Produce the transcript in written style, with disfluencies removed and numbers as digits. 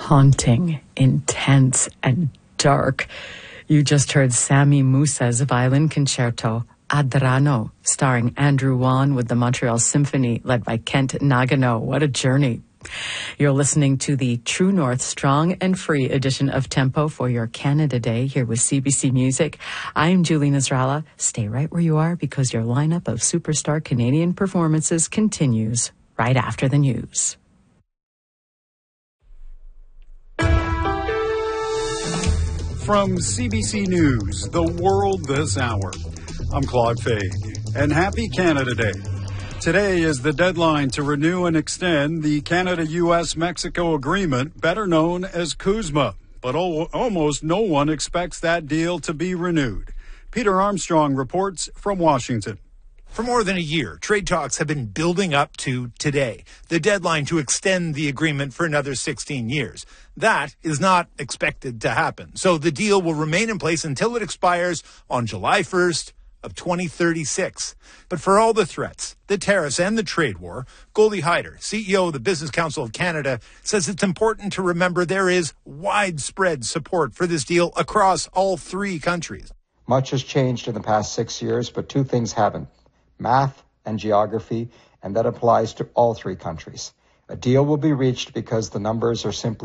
haunting, intense, and dark. You just heard Sami Musa's violin concerto, Adrano, starring Andrew Wan with the Montreal Symphony, led by Kent Nagano. What a journey. You're listening to the True North Strong and Free edition of Tempo for your Canada Day here with CBC Music. I'm Julie Nasrallah. Stay right where you are because your lineup of superstar Canadian performances continues right after the news. From CBC News, The World This Hour, I'm Claude Fade, and happy Canada Day. Today is the deadline to renew and extend the Canada-US-Mexico agreement, better known as CUSMA, but almost no one expects that deal to be renewed. Peter Armstrong reports from Washington. For more than a year, trade talks have been building up to today, the deadline to extend the agreement for another 16 years. That is not expected to happen. So the deal will remain in place until it expires on July 1st of 2036. But for all the threats, the tariffs and the trade war, Goldie Hyder, CEO of the Business Council of Canada, says it's important to remember there is widespread support for this deal across all three countries. Much has changed in the past 6 years, but two things haven't: math and geography, and that applies to all three countries. A deal will be reached because the numbers are simply